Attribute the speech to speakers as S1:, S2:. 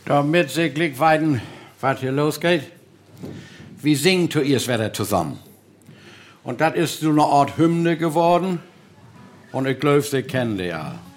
S1: Damit Sie gleich weiden, was hier losgeht, wir singen zuerst wieder zusammen. Und das ist so eine Art Hymne geworden. Und ich glaube, Sie kennen die ja.